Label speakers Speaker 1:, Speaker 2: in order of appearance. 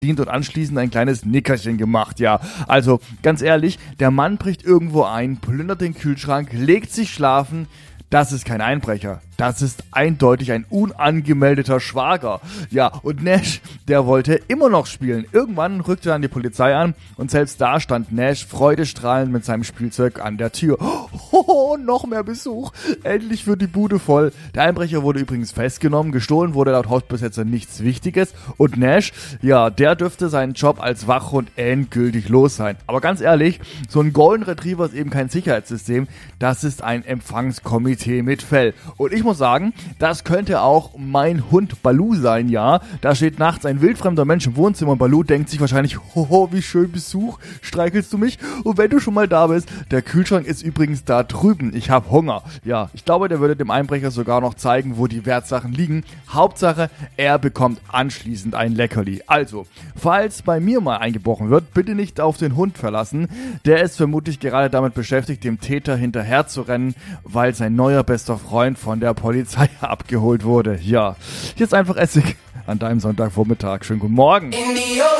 Speaker 1: und anschließend ein kleines Nickerchen gemacht, ja. Also, ganz ehrlich, der Mann bricht irgendwo ein, plündert den Kühlschrank, legt sich schlafen. Das ist kein Einbrecher. Das ist eindeutig ein unangemeldeter Schwager. Ja, und Nash, der wollte immer noch spielen. Irgendwann rückte dann die Polizei an und selbst da stand Nash freudestrahlend mit seinem Spielzeug an der Tür. Oh, noch mehr Besuch. Endlich wird die Bude voll. Der Einbrecher wurde übrigens festgenommen. Gestohlen wurde laut Hausbesetzer nichts Wichtiges. Und Nash, ja, der dürfte seinen Job als Wachhund endgültig los sein. Aber ganz ehrlich, so ein Golden Retriever ist eben kein Sicherheitssystem. Das ist ein Empfangskomitee mit Fell. Und ich muss sagen, das könnte auch mein Hund Baloo sein, ja. Da steht nachts ein wildfremder Mensch im Wohnzimmer und Baloo denkt sich wahrscheinlich, hoho, wie schön Besuch, streichelst du mich? Und wenn du schon mal da bist, der Kühlschrank ist übrigens da drüben, ich habe Hunger. Ja, ich glaube, der würde dem Einbrecher sogar noch zeigen, wo die Wertsachen liegen. Hauptsache, er bekommt anschließend ein Leckerli. Also, falls bei mir mal eingebrochen wird, bitte nicht auf den Hund verlassen. Der ist vermutlich gerade damit beschäftigt, dem Täter hinterher zu rennen, weil sein neuer bester Freund von der Polizei abgeholt wurde. Ja, jetzt einfach Essig an deinem Sonntagvormittag. Schönen guten Morgen.